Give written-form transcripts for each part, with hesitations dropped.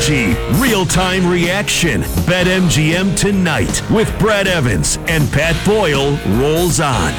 strategy, real-time reaction. BetMGM tonight with Brad Evans and Pat Boyle rolls on.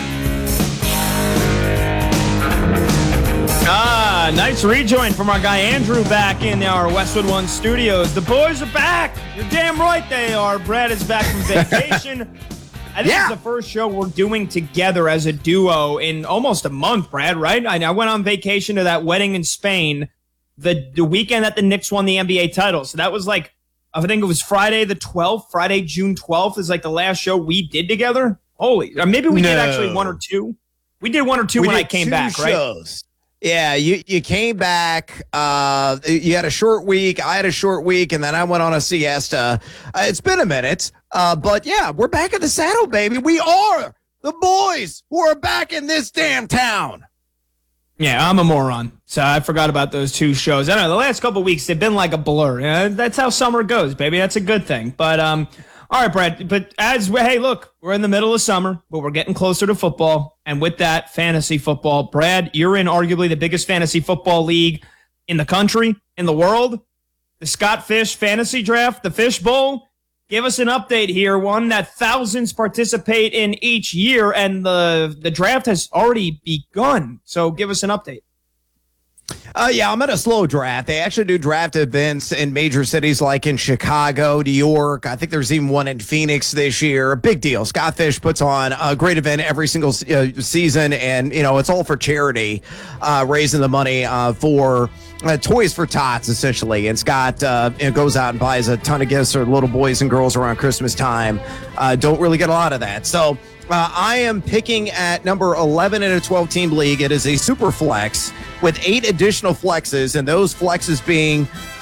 Nice rejoin from our guy Andrew back in our Westwood One studios. The boys are back. You're damn right they are. Brad is back from vacation. I think it's the first show we're doing together as a duo in almost a month, Brad, right? I went on vacation to that wedding in Spain the weekend that the Knicks won the NBA title. So that was like, I think it was Friday the 12th, Friday, June 12th is like the last show we did together. Holy, or maybe we did actually one or two. We did one or two when I came back, right? Shows. Yeah, you came back. You had a short week. I had a short week, and then I went on a siesta. It's been a minute, but yeah, we're back in the saddle, baby. We are the boys who are back in this damn town. Yeah, I'm a moron, so I forgot about those two shows. I don't know, the last couple of weeks, they've been like a blur. Yeah, that's how summer goes, baby. That's a good thing. But, all right, Brad, but hey, look, we're in the middle of summer, but we're getting closer to football. And with that, fantasy football. Brad, you're in arguably the biggest fantasy football league in the country, in the world. The Scott Fish Fantasy Draft, the Fish Bowl. Give us an update here, one that thousands participate in each year, and the draft has already begun. So give us an update. Yeah, I'm at a slow draft. They actually do draft events in major cities like in Chicago, New York. I think there's even one in Phoenix this year. A big deal. Scott Fish puts on a great event every single season, and, it's all for charity, raising the money for Toys for Tots, essentially. And Scott goes out and buys a ton of gifts for little boys and girls around Christmas time. Don't really get a lot of that. So I am picking at number 11 in a 12-team league. It is a super flex with 8 additional flexes, and those flexes being